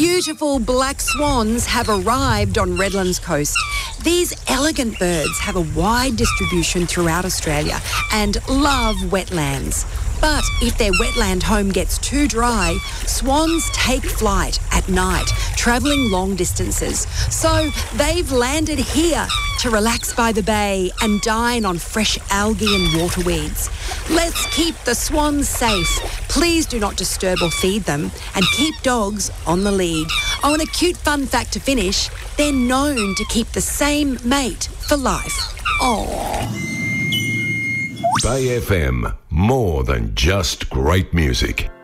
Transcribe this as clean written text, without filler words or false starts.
Beautiful black swans have arrived on Redlands Coast. These elegant birds have a wide distribution throughout Australia and love wetlands. But if their wetland home gets too dry, swans take flight at night, travelling long distances. So they've landed here to relax by the bay and dine on fresh algae and waterweeds. Let's keep the swans safe. Please do not disturb or feed them, and keep dogs on the lead. Oh, and a cute fun fact to finish, they're known to keep the same mate for life. Aww. Bay FM, more than just great music.